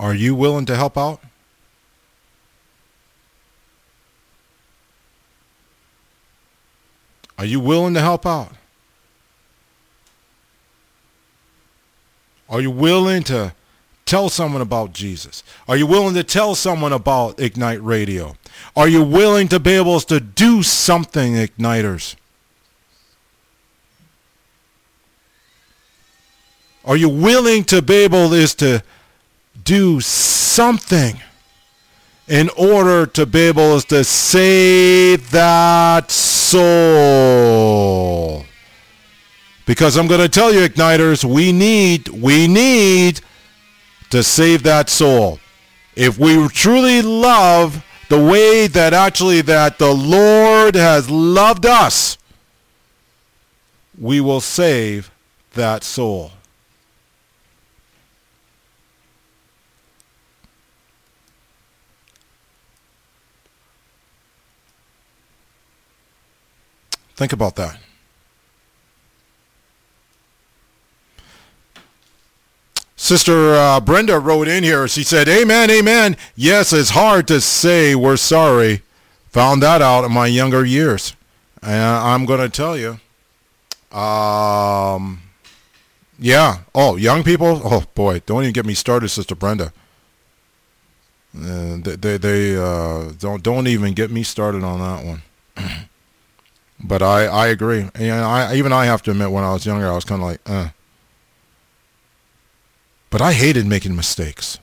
Are you willing to help out? Are you willing to help out? Are you willing to tell someone about Jesus? Are you willing to tell someone about Ignite Radio? Are you willing to be able to do something, Igniters? Are you willing to be able to do something in order to be able to save that soul? Because I'm going to tell you, Igniters, we need to save that soul. If we truly love the way that actually that the Lord has loved us, we will save that soul. Think about that. Sister Brenda wrote in here. She said, amen, amen. Yes, it's hard to say we're sorry. Found that out in my younger years. And I'm going to tell you. Yeah. Oh, young people? Oh, boy. Don't even get me started, Sister Brenda. They don't even get me started on that one. But I agree. And I have to admit, when I was younger, I was kind of like, But I hated making mistakes.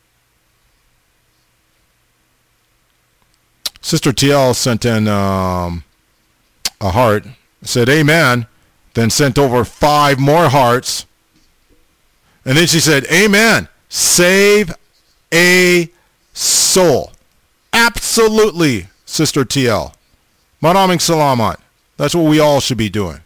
Sister TL sent in a heart, said amen, then sent over 5 more hearts. And then she said, amen, save a soul. Absolutely, Sister TL. Maraming salamat. That's what we all should be doing.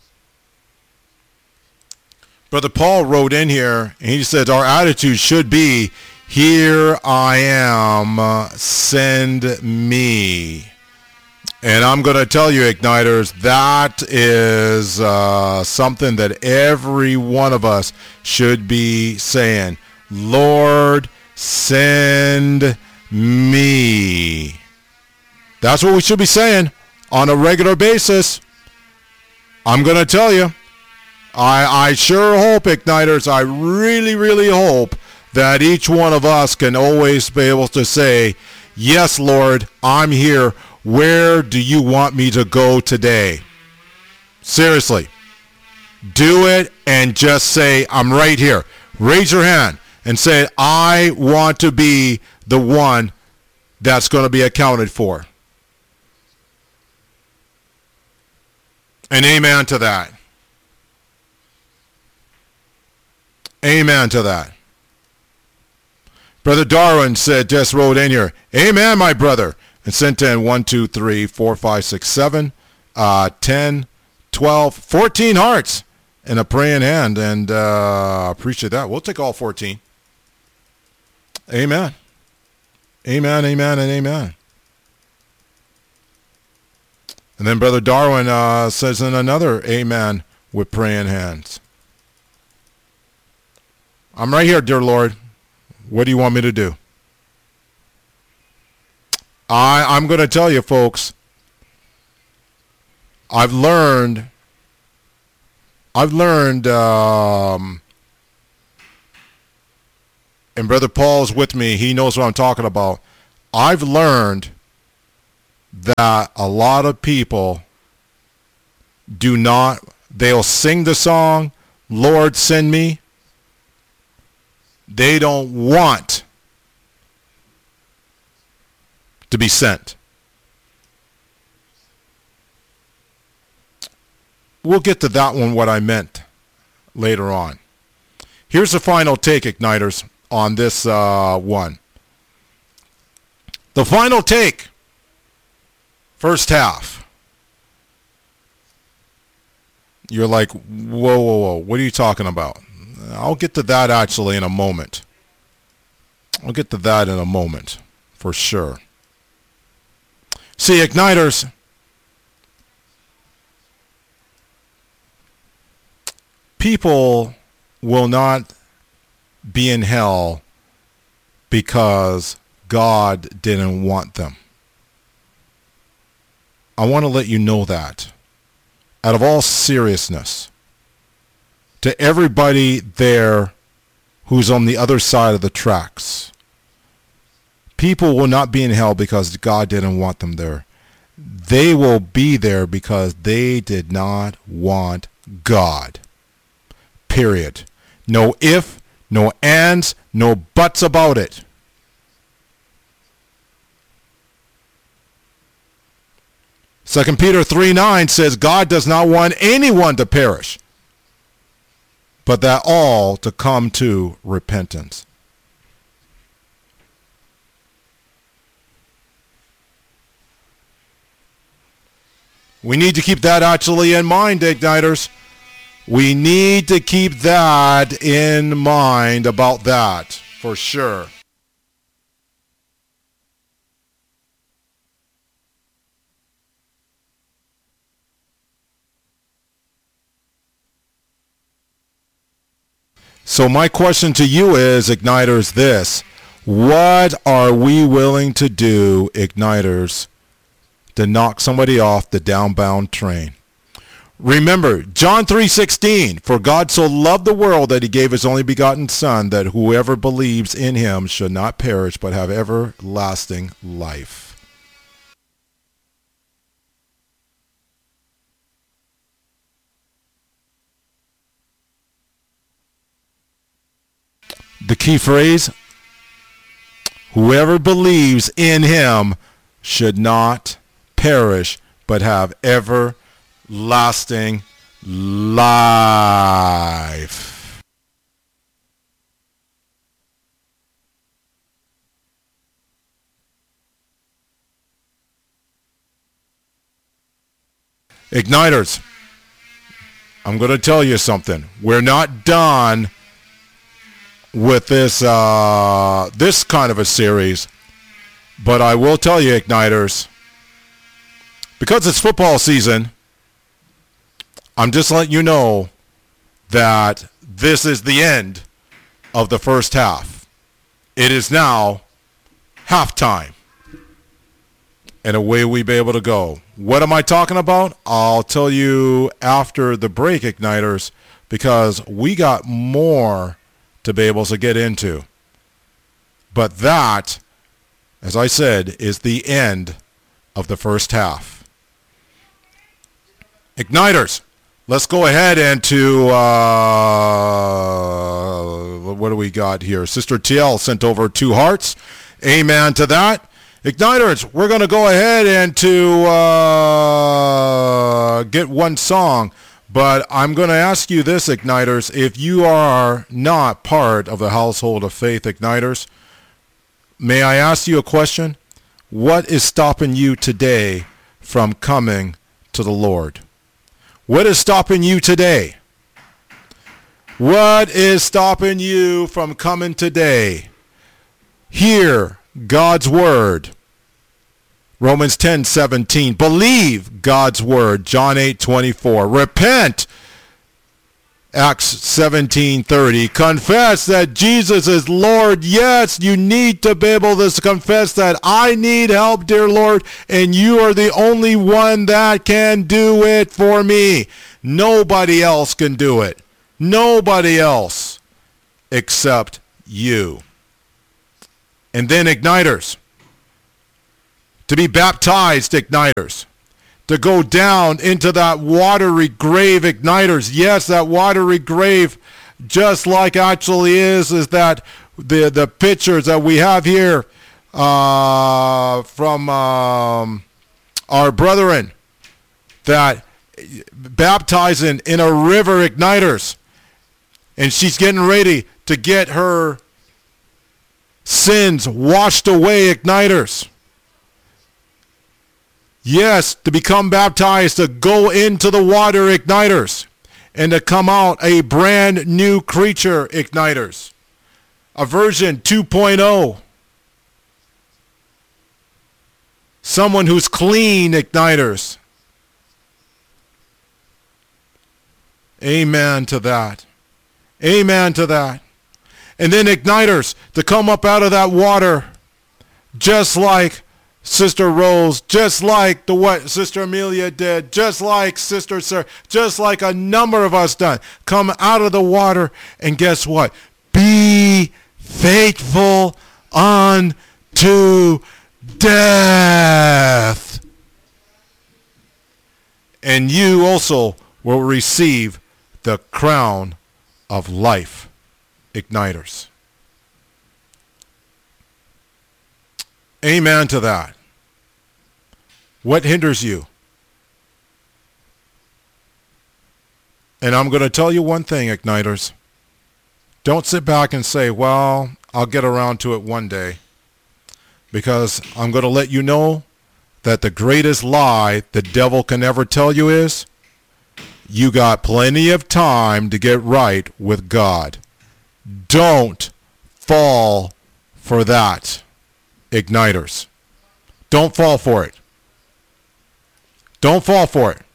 Brother Paul wrote in here, and he said our attitude should be, here I am, send me. And I'm going to tell you, Igniters, that is something that every one of us should be saying. Lord, send me. That's what we should be saying on a regular basis. I'm going to tell you. I sure hope, Igniters, I really, really hope that each one of us can always be able to say, yes, Lord, I'm here. Where do you want me to go today? Seriously. Do it and just say, I'm right here. Raise your hand and say, I want to be the one that's going to be accounted for. And amen to that. Amen to that. Brother Darwin just wrote in here, amen, my brother, and sent in 1, 2, 3, 4, 5, 6, 7, 10, 12, 14 hearts and a praying hand, and appreciate that. We'll take all 14. Amen. Amen, amen, and amen. And then Brother Darwin says in another amen with praying hands. I'm right here, dear Lord. What do you want me to do? I'm going to tell you, folks, I've learned, and Brother Paul's with me. He knows what I'm talking about. I've learned that a lot of people they'll sing the song, Lord, send me. They don't want to be sent. We'll get to that one, what I meant, later on. Here's the final take, Igniters, on this one. The final take, first half. You're like, whoa, what are you talking about? I'll get to that actually in a moment. I'll get to that in a moment, for sure. See, Igniters, people will not be in hell because God didn't want them. I want to let you know that, out of all seriousness, to everybody there who's on the other side of the tracks. People will not be in hell because God didn't want them there. They will be there because they did not want God. Period. No if, no ands, no buts about it. Second Peter 3:9 says God does not want anyone to perish, but that all to come to repentance. We need to keep that actually in mind, Igniters. We need to keep that in mind about that, for sure. So my question to you is, Igniters, this. What are we willing to do, Igniters, to knock somebody off the downbound train? Remember, John 3:16, for God so loved the world that he gave his only begotten Son, that whoever believes in him should not perish but have everlasting life. The key phrase, whoever believes in him should not perish but have everlasting life. Igniters, I'm going to tell you something. We're not done with this this kind of a series, but I will tell you, Igniters, because it's football season, I'm just letting you know that this is the end of the first half. It is now halftime, and away we be able to go. What am I talking about? I'll tell you after the break, Igniters, because we got more to be able to get into. But that, as I said, is the end of the first half. Igniters, let's go ahead and to, what do we got here? Sister TL sent over 2 hearts. Amen to that. Igniters, we're going to go ahead and to get one song. But I'm going to ask you this, Igniters. If you are not part of the household of faith, Igniters, may I ask you a question? What is stopping you today from coming to the Lord? What is stopping you today? What is stopping you from coming today? Hear God's word. Romans 10:17. Believe God's word. John 8:24. Repent. Acts 17:30. Confess that Jesus is Lord. Yes, you need to be able to confess that I need help, dear Lord, and you are the only one that can do it for me. Nobody else can do it. Nobody else except you. And then Igniters. To be baptized, Igniters. To go down into that watery grave, Igniters. Yes, that watery grave, just like actually is that the pictures that we have here from our brethren that baptizing in a river, Igniters. And she's getting ready to get her sins washed away, Igniters. Yes, to become baptized, to go into the water, Igniters, and to come out a brand new creature, Igniters. A version 2.0. Someone who's clean, Igniters. Amen to that. Amen to that. And then igniters to come up out of that water, just like Sister Rose, just like what Sister Amelia did, just like Sister Sarah, just like a number of us done. Come out of the water, and guess what? Be faithful unto death. And you also will receive the crown of life. Igniters. Amen to that. What hinders you? And I'm going to tell you one thing, igniters. Don't sit back and say, well, I'll get around to it one day. Because I'm going to let you know that the greatest lie the devil can ever tell you is, you got plenty of time to get right with God. Don't fall for that, igniters. Don't fall for it. Don't fall for it.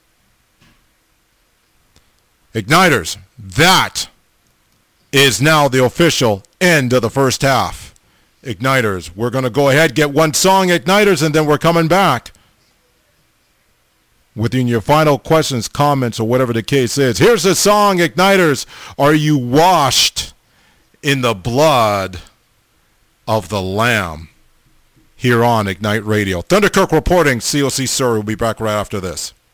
Igniters, that is now the official end of the first half. Igniters, we're going to go ahead, get one song, Igniters, and then we're coming back. Within your final questions, comments, or whatever the case is. Here's the song, Igniters. Are you washed in the blood of the Lamb? Here on Ignite Radio. Thunderkirk reporting. COC Surrey will be back right after this.